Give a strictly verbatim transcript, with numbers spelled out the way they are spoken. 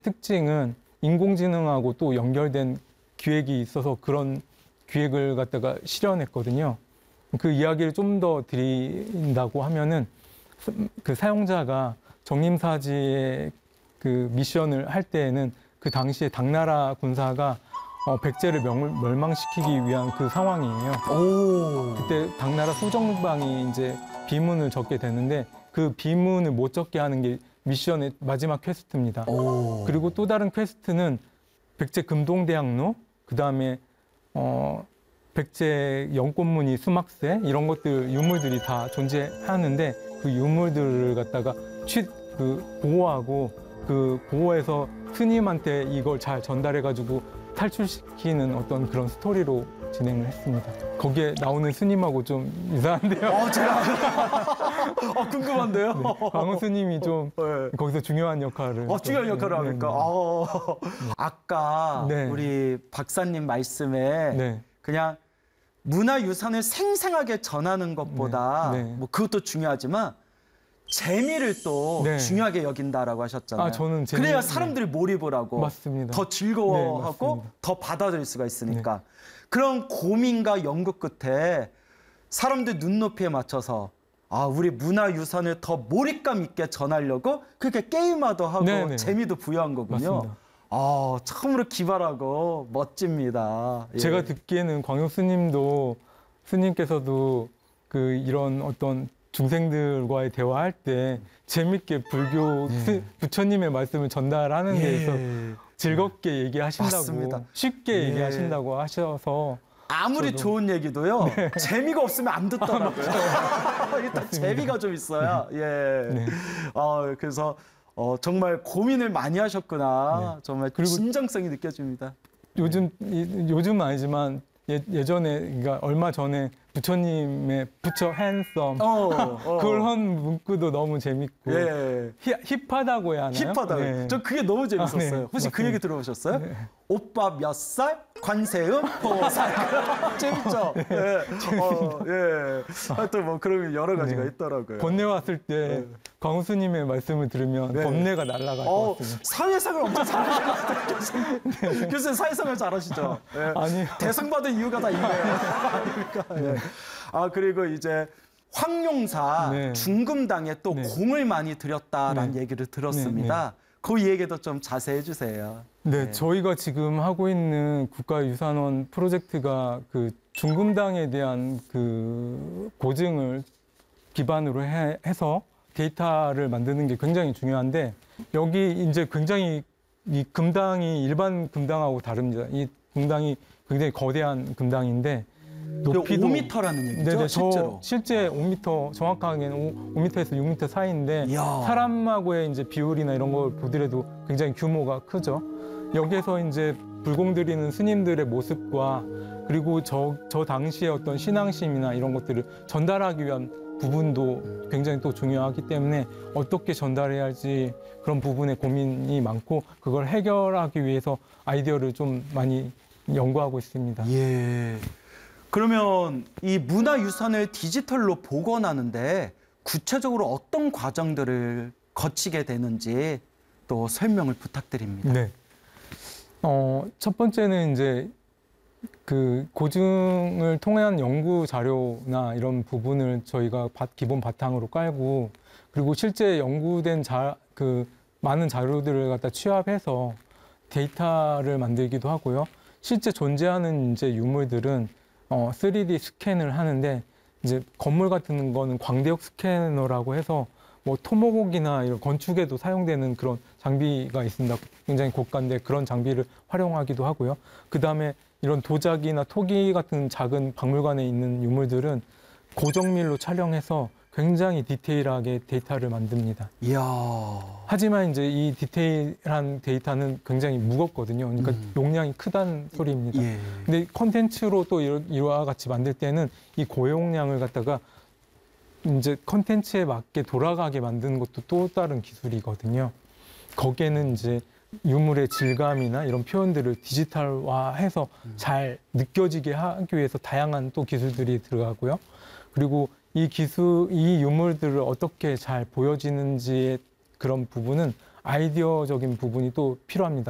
특징은 인공지능하고 또 연결된 기획이 있어서 그런 기획을 갖다가 실현했거든요. 그 이야기를 좀 더 드린다고 하면은 그 사용자가 정림사지의 그 미션을 할 때에는 그 당시에 당나라 군사가 어, 백제를 명, 멸망시키기 위한 그 상황이에요. 오. 그때 당나라 소정방이 이제 비문을 적게 되는데 그 비문을 못 적게 하는 게 미션의 마지막 퀘스트입니다. 오. 그리고 또 다른 퀘스트는 백제 금동대학로, 그 다음에 어, 백제 연꽃무늬 수막새 이런 것들 유물들이 다 존재하는데 그 유물들을 갖다가 취, 그 보호하고 그 보호해서 스님한테 이걸 잘 전달해가지고 탈출시키는 어떤 그런 스토리로 진행을 했습니다. 거기에 나오는 스님하고 좀 이상한데요. 어, 제가 어, 궁금한데요. 네, 광우 스님이 좀 네. 거기서 중요한 역할을. 어, 중요한 역할을 네, 합니까? 네, 어. 아까 네. 우리 박사님 말씀에 네. 그냥 문화유산을 생생하게 전하는 것보다 네, 네. 뭐 그것도 중요하지만 재미를 또 네. 중요하게 여긴다라고 하셨잖아요. 아, 저는 재미- 그래야 네. 사람들이 몰입을 하고 맞습니다. 더 네, 즐거워하고 맞습니다. 더 받아들일 수가 있으니까. 그런 고민과 연구 끝에 사람들 눈높이에 맞춰서 아, 우리 문화유산을 더 몰입감 있게 전하려고 그렇게 게임화도 하고 네, 네. 재미도 부여한 거군요. 맞습니다. 아, 참으로 기발하고 멋집니다. 예. 제가 듣기에는 광역 스님도 스님께서도 그 이런 어떤 중생들과의 대화할 때 재밌게 불교 스, 부처님의 말씀을 전달하는 데 있어서 예. 즐겁게 얘기하신다고 맞습니다. 쉽게 예. 얘기하신다고 하셔서 아무리 저도- 좋은 얘기도요 재미가 없으면 안 듣더라고요. 일단 재미가 좀 있어야. 예. 네. 어, 그래서 어, 정말 고민을 많이 하셨구나. 정말 그리고- 진정성이 느껴집니다. 요즘 이- 요즘은 아니지만 예, 예전에 그러니까 얼마 전에 부처님의 부처 핸섬 어, 어. 그런 문구도 너무 재밌고 예. 힙, 힙하다고 해야 하나요? 힙하다. 네. 저 그게 너무 재밌었어요. 아, 네. 혹시 그 맞습니다. 얘기 들어보셨어요? 오빠 몇 살? 관세음? 보살. 재밌죠? 예. 어, 예. 하여튼 뭐 그런 여러 가지가 네. 있더라고요. 법례 왔을 때 광우스님의 말씀을 들으면 네. 법례가 날아갈 것 어, 같습니다. 사회생활 엄청 잘하시거든요, 교수님. 교수님 사회생활 잘하시죠? 예. 아니요. 대상 받은 이유가 다 이거예요. 아닙니까? 예. 아, 그리고 이제 황룡사 네. 중금당에 또 네. 공을 많이 들였다라는 네. 얘기를 들었습니다. 그 얘기도 좀 자세해 주세요. 네, 네. 저희가 지금 하고 있는 국가유산원 프로젝트가 그 중금당에 대한 그 고증을 기반으로 해, 해서 데이터를 만드는 게 굉장히 중요한데 여기 이제 굉장히 이 금당이 일반 금당하고 다릅니다. 이 금당이 굉장히 거대한 금당인데 높이도 오 미터라는 얘기죠, 네네, 실제로. 저 실제 오 미터 정확하게는 오 미터에서 육 미터 사이인데 이야. 사람하고의 이제 비율이나 이런 걸 보더라도 굉장히 규모가 크죠. 여기서 이제 불공드리는 스님들의 모습과 그리고 저, 저 당시의 어떤 신앙심이나 이런 것들을 전달하기 위한 부분도 굉장히 또 중요하기 때문에 어떻게 전달해야 할지 그런 부분에 고민이 많고 그걸 해결하기 위해서 아이디어를 좀 많이 연구하고 있습니다. 예. 그러면 이 문화유산을 디지털로 복원하는데 구체적으로 어떤 과정들을 거치게 되는지 또 설명을 부탁드립니다. 네. 어, 첫 번째는 이제 그 고증을 통한 연구 자료나 이런 부분을 저희가 바, 기본 바탕으로 깔고 그리고 실제 연구된 자, 그 많은 자료들을 갖다 취합해서 데이터를 만들기도 하고요. 실제 존재하는 이제 유물들은 어, 쓰리디 스캔을 하는데 이제 건물 같은 거는 광대역 스캐너라고 해서 뭐 토목이나 이런 건축에도 사용되는 그런 장비가 있습니다. 굉장히 고가인데 그런 장비를 활용하기도 하고요. 그 다음에 이런 도자기나 토기 같은 작은 박물관에 있는 유물들은 고정밀로 촬영해서 굉장히 디테일하게 데이터를 만듭니다. 이야. 하지만 이제 이 디테일한 데이터는 굉장히 무겁거든요. 그러니까 음. 용량이 크다는 소리입니다. 예. 근데 컨텐츠로 또 이와, 이와 같이 만들 때는 이 고용량을 갖다가 이제 컨텐츠에 맞게 돌아가게 만드는 것도 또 다른 기술이거든요. 거기에는 이제 유물의 질감이나 이런 표현들을 디지털화해서 음. 잘 느껴지게 하기 위해서 다양한 또 기술들이 들어가고요. 그리고 이 기술, 이 유물들을 어떻게 잘 보여지는지의 그런 부분은 아이디어적인 부분이 또 필요합니다.